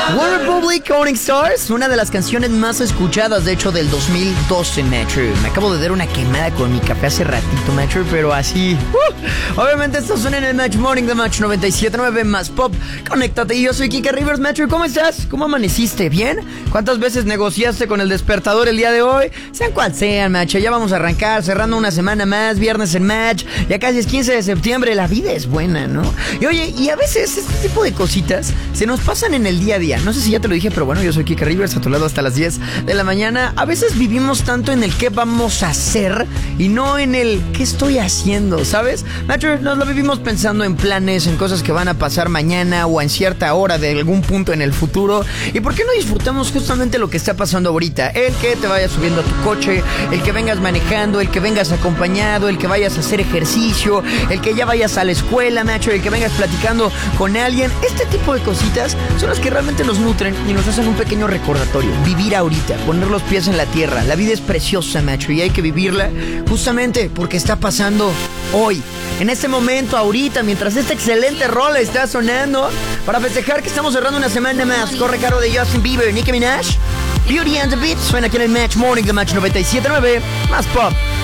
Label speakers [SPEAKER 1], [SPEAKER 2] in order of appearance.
[SPEAKER 1] One Republic Counting Stars, una de las canciones más escuchadas, de hecho, del 2012, Metro. Me acabo de dar una quemada con mi café hace ratito, Metro, pero así. Obviamente, estos son en el Match Morning de Match 97.9 más Pop. Conéctate, yo soy Kike Rivers, Metro. ¿Cómo estás? ¿Cómo amaneciste? ¿Bien? ¿Cuántas veces negociaste con el despertador el día de hoy? Sean cual sean, Match. Ya vamos a arrancar, cerrando una semana más, viernes en Match. Ya casi es 15 de septiembre, la vida es buena, ¿no? Y oye, y a veces este tipo de cositas se nos pasan en el día a día. No sé si ya te lo dije, pero bueno, yo soy Kike Rivers, a tu lado hasta las 10 de la mañana. A veces vivimos tanto en el qué vamos a hacer y no en el qué estoy haciendo, ¿sabes? Nacho, nos lo vivimos pensando en planes, en cosas que van a pasar mañana o en cierta hora de algún punto en el futuro. ¿Y por qué no disfrutamos justamente lo que está pasando ahorita? El que te vayas subiendo a tu coche, el que vengas manejando, el que vengas acompañado, el que vayas a hacer ejercicio, el que ya vayas a la escuela, Nacho, el que vengas platicando con alguien. Este tipo de cositas son las que realmente nos nutren y nos hacen un pequeño recordatorio. Vivir ahorita, poner los pies en la tierra. La vida es preciosa, macho, y hay que vivirla justamente porque está pasando hoy, en este momento, ahorita, mientras esta excelente rola está sonando, para festejar que estamos cerrando una semana más. Corre cargo de Justin Bieber, Nicki Minaj, Beauty and the Beat, suena aquí en el Match Morning de Match 97.9 más Pop.